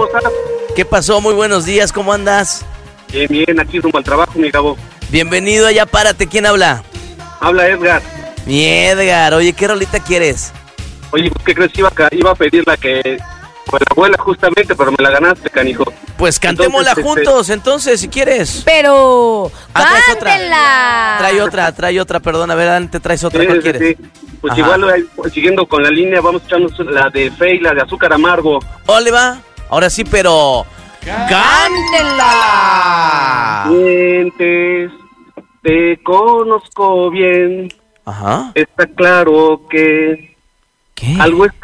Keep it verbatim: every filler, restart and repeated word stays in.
estás? ¿Qué pasó? Muy buenos días, ¿cómo andas? Bien, bien, aquí rumbo al trabajo, mi Gabo. Bienvenido allá, párate, ¿quién habla? Habla Edgar. Mi Edgar, oye, ¿qué rolita quieres? Oye, ¿qué crees? Iba a, iba a pedir la que... Pues la abuela justamente, pero me la ganaste, canijo. Pues cantémosla Entonces, juntos, este... entonces, si quieres. Pero... Ah, traes otra. ¡cántela! Trae otra, trae otra, perdón, a ver, adelante, traes otra, Sí, ¿cuál sí, quieres? sí. Pues Ajá. igual, pues, siguiendo con la línea, vamos a echarnos la de Fe y la de Azúcar Amargo. Ole, va, ahora sí, pero... ¡cántela! Mientes, te conozco bien. Ajá. Está claro que... ¿Qué? algo está